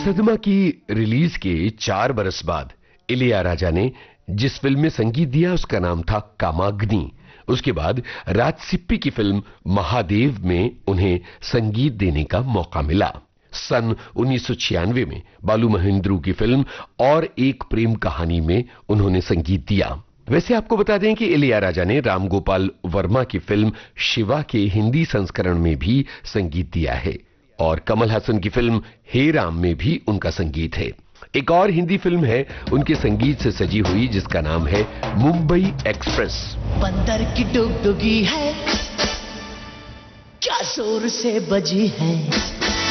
सदमा की रिलीज के 4 बरस बाद इलैयाराजा ने जिस फिल्म में संगीत दिया उसका नाम था कामाग्नि। उसके बाद राजसिप्पी की फिल्म महादेव में उन्हें संगीत देने का मौका मिला। सन 1996 में बालू महेंद्रू की फिल्म और एक प्रेम कहानी में उन्होंने संगीत दिया। वैसे आपको बता दें कि इलैयाराजा ने राम गोपाल वर्मा की फिल्म शिवा के हिंदी संस्करण में भी संगीत दिया है और कमल हासन की फिल्म हे राम में भी उनका संगीत है। एक और हिंदी फिल्म है उनके संगीत से सजी हुई जिसका नाम है मुंबई एक्सप्रेस। बंदर की डुगडुगी है क्या जोर से बजी है।